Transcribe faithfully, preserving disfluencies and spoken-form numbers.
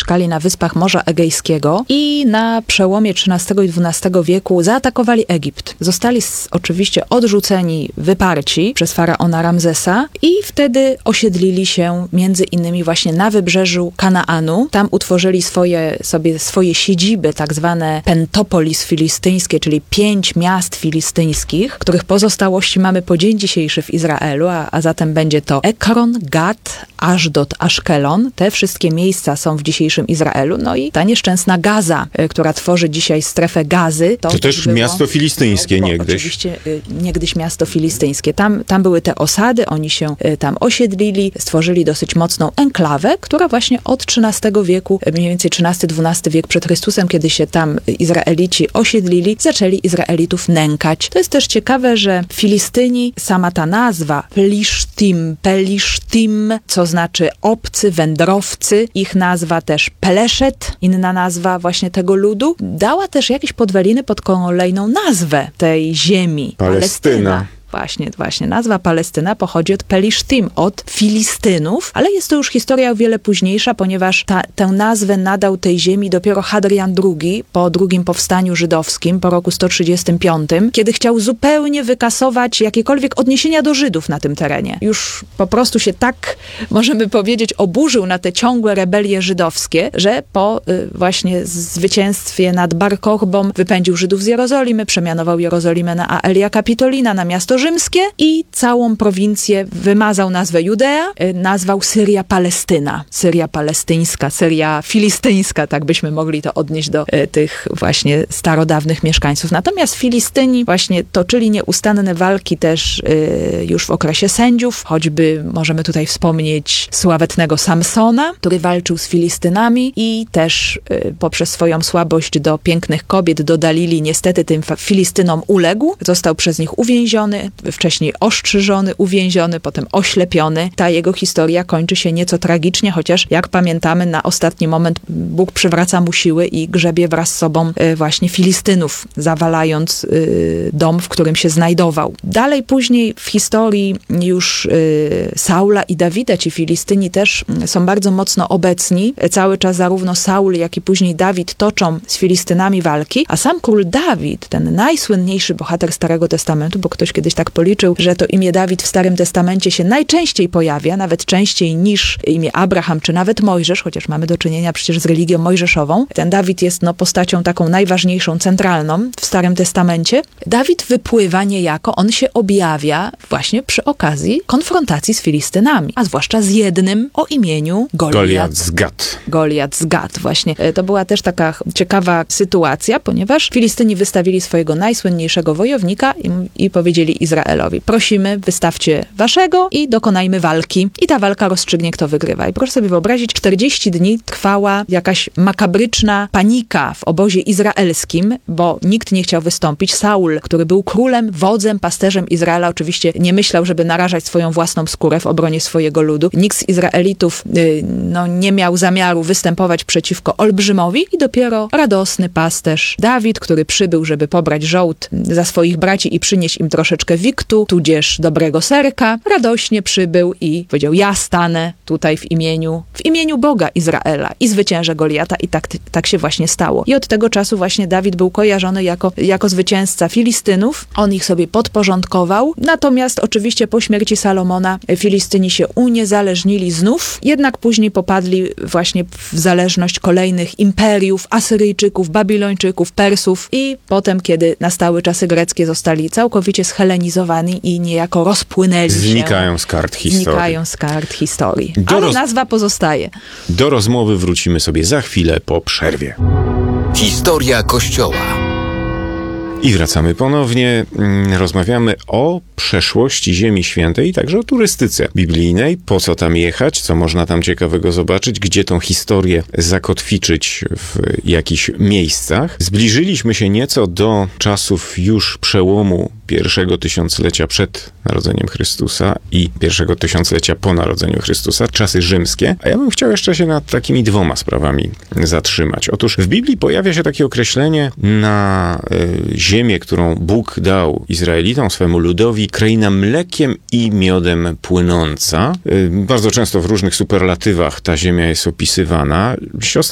mieszkali na wyspach Morza Egejskiego i na przełomie trzynastego i dwunastego wieku zaatakowali Egipt. Zostali s- oczywiście odrzuceni, wyparci przez faraona Ramzesa i wtedy osiedlili się między innymi właśnie na wybrzeżu Kanaanu. Tam utworzyli swoje, sobie swoje siedziby, tak zwane pentopolis filistyńskie, czyli pięć miast filistyńskich, których pozostałości mamy po dzień dzisiejszy w Izraelu, a, a zatem będzie to Ekron, Gat, Ashdod, Aszkelon. Te wszystkie miejsca są w dzisiejszym Izraelu. No i ta nieszczęsna Gaza, y, która tworzy dzisiaj strefę Gazy. To, To też było, miasto filistyńskie to, niegdyś. Oczywiście y, niegdyś miasto filistyńskie. Tam, tam były te osady, oni się y, tam osiedlili, stworzyli dosyć mocną enklawę, która właśnie od trzynastego wieku, mniej więcej trzynasty dwunasty wiek przed Chrystusem, kiedy się tam Izraelici osiedlili, zaczęli Izraelitów nękać. To jest też ciekawe, że Filistyni, sama ta nazwa Plisztim, Pelisztim, co znaczy obcy, wędrowcy, ich nazwa też Peleszet, inna nazwa właśnie tego ludu, dała też jakieś podwaliny pod kolejną nazwę tej ziemi. Palestyna. Właśnie, właśnie. Nazwa Palestyna pochodzi od Pelisztim, od Filistynów, ale jest to już historia o wiele późniejsza, ponieważ ta, tę nazwę nadał tej ziemi dopiero Hadrian drugi po drugim powstaniu żydowskim, po roku sto trzydziestym piątym, kiedy chciał zupełnie wykasować jakiekolwiek odniesienia do Żydów na tym terenie. Już po prostu się tak, możemy powiedzieć, oburzył na te ciągłe rebelie żydowskie, że po y, właśnie zwycięstwie nad Bar Kochbą wypędził Żydów z Jerozolimy, przemianował Jerozolimę na Aelia Capitolina, na miasto rzymskie i całą prowincję wymazał nazwę Judea, y, nazwał Syria Palestyna. Syria palestyńska, Syria filistyńska, tak byśmy mogli to odnieść do y, tych właśnie starodawnych mieszkańców. Natomiast Filistyni właśnie toczyli nieustanne walki też y, już w okresie sędziów, choćby możemy tutaj wspomnieć sławetnego Samsona, który walczył z Filistynami i też y, poprzez swoją słabość do pięknych kobiet, do Dalili, niestety tym Filistynom uległ. Został przez nich uwięziony, wcześniej ostrzyżony, uwięziony, potem oślepiony. Ta jego historia kończy się nieco tragicznie, chociaż jak pamiętamy, na ostatni moment Bóg przywraca mu siły i grzebie wraz z sobą y, właśnie Filistynów, zawalając y, dom, w którym się znajdował. Dalej później w historii już y, Saula i Dawida, ci Filistyni też y, są bardzo mocno obecni. Cały czas zarówno Saul, jak i później Dawid toczą z Filistynami walki, a sam król Dawid, ten najsłynniejszy bohater Starego Testamentu, bo ktoś kiedyś tak policzył, że to imię Dawid w Starym Testamencie się najczęściej pojawia, nawet częściej niż imię Abraham, czy nawet Mojżesz, chociaż mamy do czynienia przecież z religią mojżeszową. Ten Dawid jest no, postacią taką najważniejszą, centralną w Starym Testamencie. Dawid wypływa niejako, on się objawia właśnie przy okazji konfrontacji z Filistynami, a zwłaszcza z jednym o imieniu Goliat. Goliat z Gat. Goliat z Gat, właśnie. To była też taka ciekawa sytuacja, ponieważ Filistyni wystawili swojego najsłynniejszego wojownika i, i powiedzieli Izraelowi: prosimy, wystawcie waszego i dokonajmy walki. I ta walka rozstrzygnie, kto wygrywa. I proszę sobie wyobrazić, czterdzieści dni trwała jakaś makabryczna panika w obozie izraelskim, bo nikt nie chciał wystąpić. Saul, który był królem, wodzem, pasterzem Izraela, oczywiście nie myślał, żeby narażać swoją własną skórę w obronie swojego ludu. Nikt z Izraelitów yy, no, nie miał zamiaru występować przeciwko olbrzymowi i dopiero radosny pasterz Dawid, który przybył, żeby pobrać żołd za swoich braci i przynieść im troszeczkę wiktu, tudzież dobrego serka, radośnie przybył i powiedział: ja stanę tutaj w imieniu, w imieniu Boga Izraela i zwyciężę Goliata. I tak, tak się właśnie stało. I od tego czasu właśnie Dawid był kojarzony jako, jako zwycięzca Filistynów. On ich sobie podporządkował. Natomiast oczywiście po śmierci Salomona Filistyni się uniezależnili znów, jednak później popadli właśnie w zależność kolejnych imperiów, Asyryjczyków, Babilończyków, Persów i potem, kiedy nastały czasy greckie, zostali całkowicie schelenizowani i niejako rozpłynęli się. Znikają z kart historii. Znikają z kart historii. Do Ale roz... nazwa pozostaje. Do rozmowy wrócimy sobie za chwilę po przerwie. Historia Kościoła. I wracamy ponownie. Rozmawiamy o przeszłości Ziemi Świętej i także o turystyce biblijnej. Po co tam jechać? Co można tam ciekawego zobaczyć? Gdzie tą historię zakotwiczyć w jakichś miejscach? Zbliżyliśmy się nieco do czasów już przełomu pierwszego tysiąclecia przed narodzeniem Chrystusa i pierwszego tysiąclecia po narodzeniu Chrystusa, czasy rzymskie. A ja bym chciał jeszcze się nad takimi dwoma sprawami zatrzymać. Otóż w Biblii pojawia się takie określenie na y, ziemię, którą Bóg dał Izraelitom, swemu ludowi, kraina mlekiem i miodem płynąca. Y, bardzo często w różnych superlatywach ta ziemia jest opisywana. Siostry